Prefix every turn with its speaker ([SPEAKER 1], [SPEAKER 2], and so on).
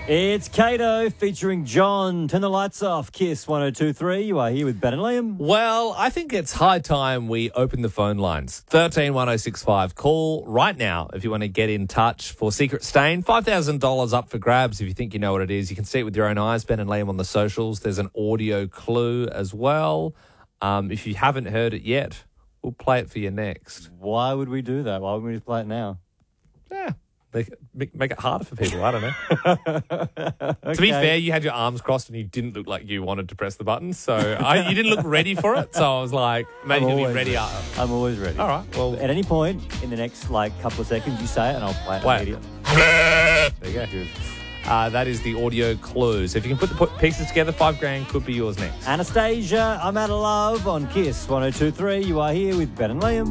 [SPEAKER 1] It's Kato featuring John. Turn the lights off. Kiss 102.3. You are here with Ben and Liam.
[SPEAKER 2] Well, I think it's high time we open the phone lines. 131065. Call right now if you want to get in touch for Secret Stain. $5,000 up for grabs if you think you know what it is. You can see it with your own eyes. Ben and Liam on the socials. There's an audio clue as well. If you haven't heard it yet, we'll play it for you next.
[SPEAKER 1] Why would we do that? Why wouldn't we just play it now?
[SPEAKER 2] Yeah. Make it harder for people. I don't know. Okay. To be fair, you had your arms crossed and you didn't look like you wanted to press the button. So you didn't look ready for it. So I was like, maybe you'll be ready.
[SPEAKER 1] I'm always ready.
[SPEAKER 2] All right. Well,
[SPEAKER 1] at any point in the next couple of seconds, you say it and I'll play it immediately.
[SPEAKER 2] There you go. That is the audio clue. So if you can put the pieces together, $5,000 could be yours next.
[SPEAKER 1] Anastasia, I'm out of love on Kiss 102.3. You are here with Ben and Liam.